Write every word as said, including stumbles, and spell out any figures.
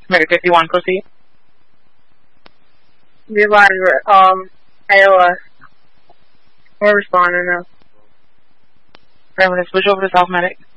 Medic fifty-one, proceed. Be advised, um, A O S. We're responding now. Affirmative, switch over to South Medic.